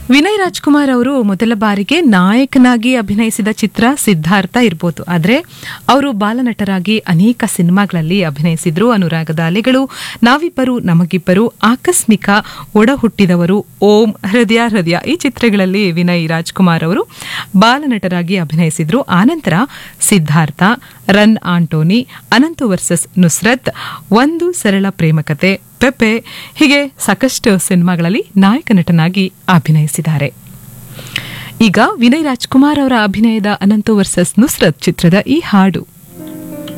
ವಿನಯ್ ರಾಜ್ಕುಮಾರ್ ಅವರು ಮೊದಲ ಬಾರಿಗೆ ನಾಯಕನಾಗಿ ಅಭಿನಯಿಸಿದ ಚಿತ್ರ ಸಿದ್ಧಾರ್ಥ ಇರಬಹುದು. ಆದರೆ ಅವರು ಬಾಲನಟರಾಗಿ ಅನೇಕ ಸಿನಿಮಾಗಳಲ್ಲಿ ಅಭಿನಯಿಸಿದ್ರು. ಅನುರಾಗದ ಅಲೆಗಳು, ನಾವಿಬ್ಬರು ನಮಗಿಬ್ಬರು, ಆಕಸ್ಮಿಕ, ಒಡ ಹುಟ್ಟಿದವರು, ಓಂ, ಹೃದಯ ಹೃದಯ ಈ ಚಿತ್ರಗಳಲ್ಲಿ ವಿನಯ್ ರಾಜ್ಕುಮಾರ್ ಅವರು ಬಾಲನಟರಾಗಿ ಅಭಿನಯಿಸಿದ್ರು. ಆನಂತರ ಸಿದ್ಧಾರ್ಥ, ರನ್ ಆಂಟೋನಿ, ಅನಂತು ವರ್ಸಸ್ ನುಸ್ರತ್, ಒಂದು ಸರಳ ಪ್ರೇಮಕತೆ, ಪೆಪೆ ಹೀಗೆ ಸಾಕಷ್ಟು ಸಿನಿಮಾಗಳಲ್ಲಿ ನಾಯಕ ನಟನಾಗಿ ಅಭಿನಯಿಸಿದ್ದಾರೆ. ಈಗ ವಿನಯ್ ರಾಜ್ಕುಮಾರ್ ಅವರ ಅಭಿನಯದ ಅನಂತು ವರ್ಸಸ್ ನುಸ್ರತ್ ಚಿತ್ರದ ಈ ಹಾಡು.